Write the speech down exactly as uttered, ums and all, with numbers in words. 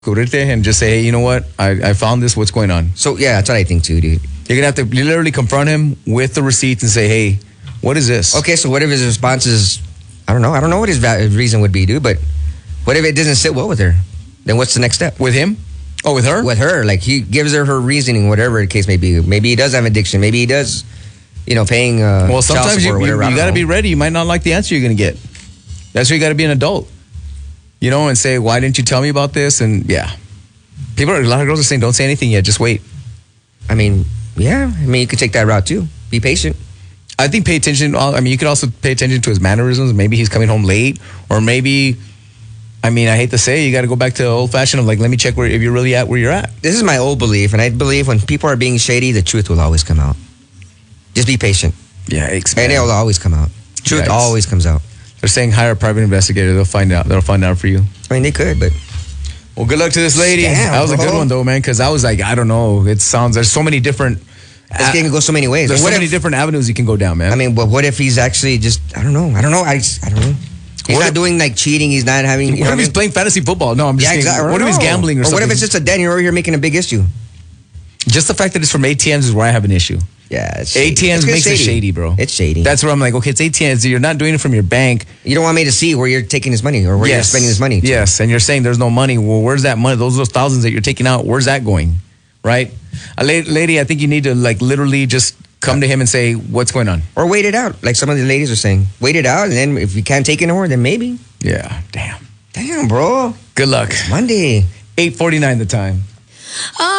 and just say, hey, you know what? I, I found this. What's going on? So, yeah, that's what I think too, dude. You're going to have to literally confront him with the receipts and say, hey, what is this? Okay, so what if his response is, I don't know. I don't know what his va- reason would be, dude, but what if it doesn't sit well with her? Then what's the next step? With him? Oh, with her? With her. Like, he gives her her reasoning, whatever the case may be. Maybe he does have addiction. Maybe he does, you know, paying uh, Well, sometimes you, or whatever. you, you got to know. be ready. You might not like the answer you're going to get. That's why you got to be an adult. You know, and say, why didn't you tell me about this? And, yeah. People are, a lot of girls are saying, don't say anything yet. Just wait. I mean, yeah. I mean, you could take that route, too. Be patient. I think pay attention. I mean, you could also pay attention to his mannerisms. Maybe he's coming home late. Or maybe, I mean, I hate to say it, you got to go back to the old fashioned of like, let me check where if you're really at where you're at. This is my old belief. And I believe when people are being shady, the truth will always come out. Just be patient. Yeah, expand. And it will always come out. Truth Yikes. always always comes out. They're saying hire a private investigator. They'll find out. They'll find out for you. I mean, they could, but... Well, good luck to this lady. Damn, that was bro. a good one, though, man, because I was like, I don't know. It sounds, there's so many different... This game can go so many ways. There's what so many if, different avenues you can go down, man. I mean, but what if he's actually just, I don't know. I don't know. I, just, I don't know. He's What not if- doing like cheating. He's not having... You what know if he's I mean? playing fantasy football? No, I'm just Yeah, saying, exactly. what if he's No. gambling or, or something? what if it's just a den? You're over here making a big issue. Just the fact that it's from A T Ms is where I have an issue. Yeah, it's A T Ms it's makes it shady, bro. It's shady. That's where I'm like, okay, it's A T Ms. You're not doing it from your bank. You don't want me to see where you're taking his money or where you're Yes. spending his money. to. Yes, and you're saying there's no money. Well, where's that money? Those those thousands that you're taking out, where's that going? Right? A la- lady, I think you need to like literally just come to him and say, what's going on? Or wait it out, like some of the ladies are saying. Wait it out, and then if you can't take it anymore, then maybe. Yeah, damn. Damn, bro. Good luck. Monday. eight forty-nine the time.